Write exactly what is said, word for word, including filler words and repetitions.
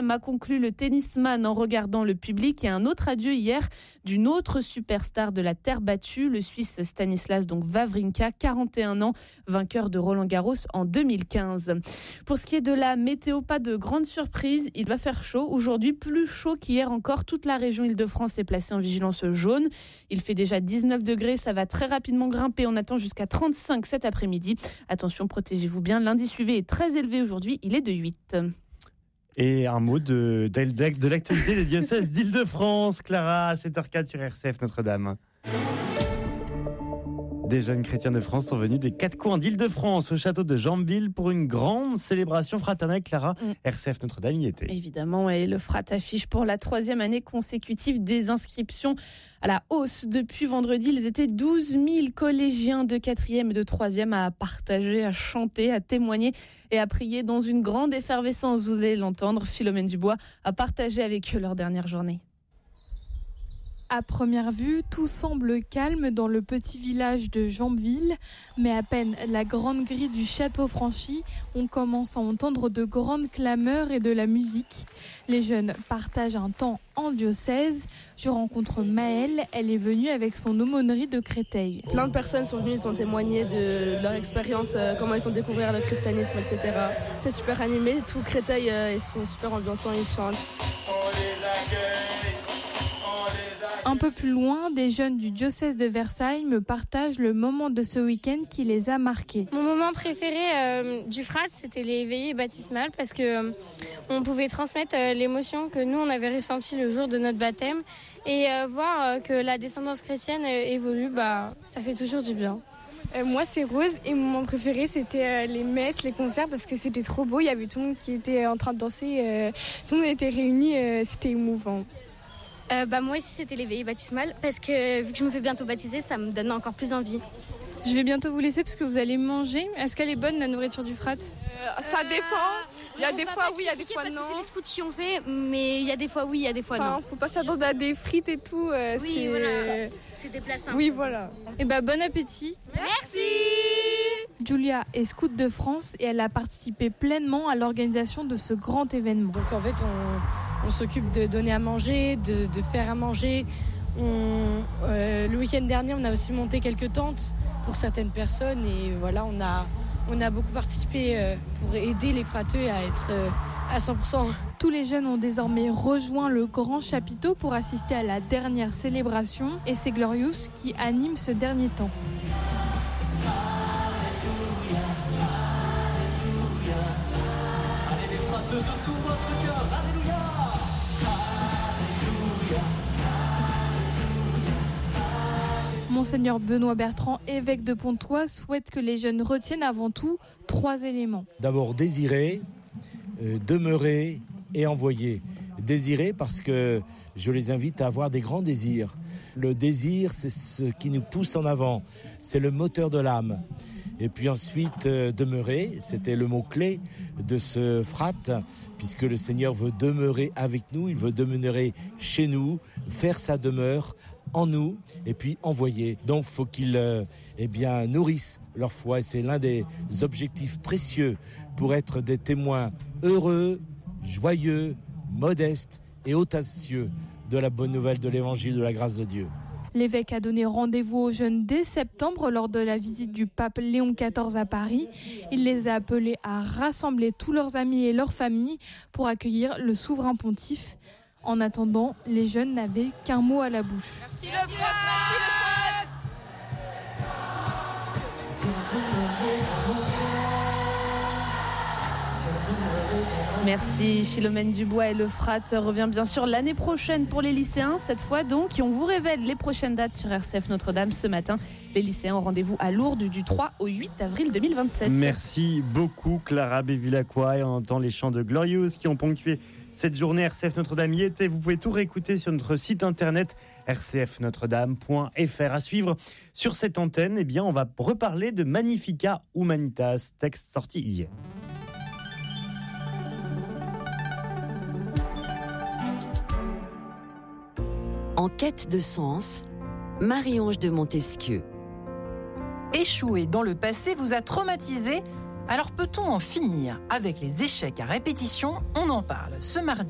a conclu le tennisman en regardant le public et un autre adieu hier d'une autre superstar de la terre battue, le Suisse Stanislas donc Wawrinka, quarante et un ans, vainqueur de Roland-Garros en deux mille quinze. Pour ce qui est de la météo, pas de grande surprise, il va faire chaud. Aujourd'hui, plus chaud qu'hier encore. Toute la région Île-de-France est placée en vigilance jaune. Il fait déjà dix-neuf degrés, ça va très rapidement grimper. On attend jusqu'à trente-cinq cet après-midi. Attention, protégez-vous bien. L'indice U V est très élevé aujourd'hui, il est de huit. Et un mot de, de, de l'actualité des diocèses d'Île-de-France. Clara, à sept heures quatre sur R C F Notre-Dame. Des jeunes chrétiens de France sont venus des quatre coins d'Île-de-France au château de Jambville pour une grande célébration fraternelle. Clara, mmh. R C F Notre-Dame y était. Évidemment, et le Frat affiche pour la troisième année consécutive des inscriptions à la hausse. Depuis vendredi, ils étaient douze mille collégiens de quatrième et de troisième à partager, à chanter, à témoigner et à prier dans une grande effervescence. Vous allez l'entendre, Philomène Dubois a partagé avec eux leur dernière journée. À première vue, tout semble calme dans le petit village de Jambville, mais à peine la grande grille du château franchie, on commence à entendre de grandes clameurs et de la musique. Les jeunes partagent un temps en diocèse. Je rencontre Maëlle, elle est venue avec son aumônerie de Créteil. Plein de personnes sont venues, ils ont témoigné de leur expérience, comment ils ont découvert le christianisme, et cetera. C'est super animé, tout Créteil, ils sont super ambiançants, ils chantent. On les accueille. Un peu plus loin, des jeunes du diocèse de Versailles me partagent le moment de ce week-end qui les a marqués. Mon moment préféré euh, du Frat, c'était les veillées baptismales parce que euh, on pouvait transmettre euh, l'émotion que nous on avait ressentie le jour de notre baptême et euh, voir euh, que la descendance chrétienne euh, évolue, bah ça fait toujours du bien. Euh, moi c'est Rose et mon moment préféré c'était euh, les messes, les concerts parce que c'était trop beau, il y avait tout le monde qui était en train de danser, euh, tout le monde était réuni, euh, c'était émouvant. Euh, bah moi ici c'était les veillées baptismales parce que vu que je me fais bientôt baptiser, ça me donne encore plus envie. Je vais bientôt vous laisser parce que vous allez manger. Est-ce qu'elle est bonne la nourriture du Frat ? euh, Ça dépend. Il y a des fois oui, il y a des fois non. Parce que c'est les scouts qui ont fait, mais il y a des fois oui, il y a des fois enfin, non. Faut pas s'attendre à des frites et tout. Euh, oui c'est... voilà, c'est des plats simples. Oui voilà. Et bah bon appétit. Merci. Julia est scout de France et elle a participé pleinement à l'organisation de ce grand événement. Donc en fait on On s'occupe de donner à manger, de, de faire à manger. On, euh, le week-end dernier, on a aussi monté quelques tentes pour certaines personnes. Et voilà, on a, on a beaucoup participé euh, pour aider les frateux à être euh, à cent pour cent. Tous les jeunes ont désormais rejoint le grand chapiteau pour assister à la dernière célébration. Et c'est Glorious qui anime ce dernier temps. Allez les frateux de tout votre cœur, alléluia. Monseigneur Benoît Bertrand, évêque de Pontoise, souhaite que les jeunes retiennent avant tout trois éléments. D'abord désirer, euh, demeurer et envoyer. Désirer parce que je les invite à avoir des grands désirs. Le désir, c'est ce qui nous pousse en avant, c'est le moteur de l'âme. Et puis ensuite, euh, demeurer, c'était le mot-clé de ce Frat, puisque le Seigneur veut demeurer avec nous, il veut demeurer chez nous, faire sa demeure en nous, et puis envoyer. Donc, il faut qu'ils euh, eh bien, nourrissent leur foi, et c'est l'un des objectifs précieux pour être des témoins heureux, joyeux, modestes et audacieux de la bonne nouvelle de l'évangile de la grâce de Dieu. L'évêque a donné rendez-vous aux jeunes dès septembre lors de la visite du pape Léon quatorze à Paris. Il les a appelés à rassembler tous leurs amis et leurs familles pour accueillir le souverain pontife. En attendant, les jeunes n'avaient qu'un mot à la bouche. Merci le Frat. Merci Philomène Dubois, et le Frat revient bien sûr l'année prochaine pour les lycéens, cette fois donc, et on vous révèle les prochaines dates sur R C F Notre-Dame ce matin. Les lycéens ont rendez-vous à Lourdes du trois au huit avril deux mille vingt-sept. Merci beaucoup Clara Bévilacqua, et on entend les chants de Glorious qui ont ponctué cette journée. R C F Notre-Dame y était. Vous pouvez tout réécouter sur notre site internet r c f notre dame point f r. À suivre sur cette antenne, eh bien, on va reparler de Magnificat Humanitas, texte sorti hier. En quête de sens, Marie-Ange de Montesquieu. Échouer dans le passé vous a traumatisé ? Alors peut-on en finir avec les échecs à répétition ? On en parle ce mardi.